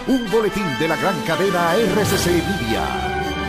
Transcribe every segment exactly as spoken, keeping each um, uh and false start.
Un boletín de la gran cadena R C C Media.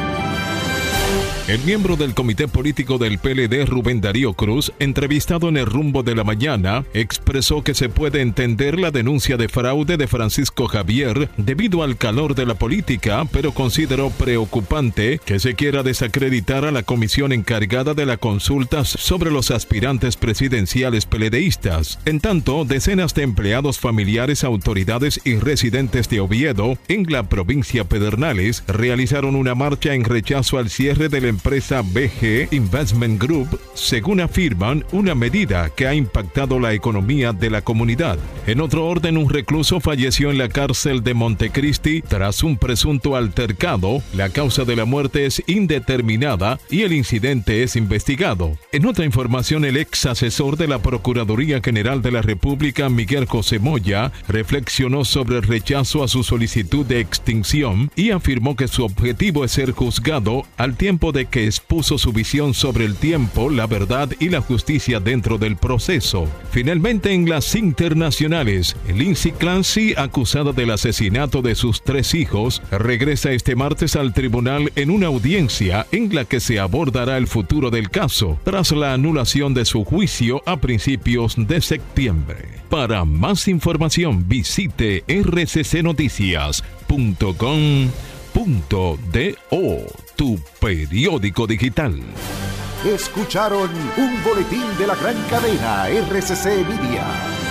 El miembro del comité político del P L D, Rubén Darío Cruz, entrevistado en El Rumbo de la Mañana, expresó que se puede entender la denuncia de fraude de Francisco Javier debido al calor de la política, pero consideró preocupante que se quiera desacreditar a la comisión encargada de las consultas sobre los aspirantes presidenciales peledeístas. En tanto, decenas de empleados familiares, autoridades y residentes de Oviedo, en la provincia Pedernales, realizaron una marcha en rechazo al cierre de la empresa B G Investment Group, según afirman, una medida que ha impactado la economía de la comunidad. En otro orden, un recluso falleció en la cárcel de Montecristi tras un presunto altercado. La causa de la muerte es indeterminada y el incidente es investigado. En otra información, el ex asesor de la Procuraduría General de la República, Miguel José Moya, reflexionó sobre el rechazo a su solicitud de extinción y afirmó que su objetivo es ser juzgado al tiempo de que expuso su visión sobre el tiempo, la verdad y la justicia dentro del proceso. Finalmente, en las internacionales, Lindsay Clancy, acusada del asesinato de sus tres hijos, regresa este martes al tribunal en una audiencia en la que se abordará el futuro del caso, tras la anulación de su juicio a principios de septiembre. Para más información, visite r c c noticias punto com punto do, tu periódico digital. Escucharon un boletín de la gran cadena R C C Media.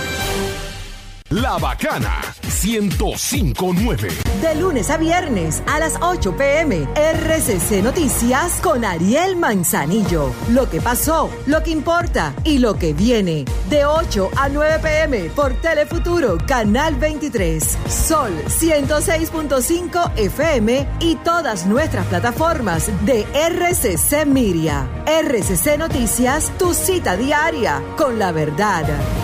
La Bacana ciento cinco punto nueve. De lunes a viernes a las ocho p m R C C Noticias con Ariel Manzanillo. Lo que pasó, lo que importa y lo que viene. De ocho a nueve p m por Telefuturo, Canal veintitrés. Sol ciento seis punto cinco F M y todas nuestras plataformas de R C C Media. R C C Noticias, tu cita diaria con la verdad.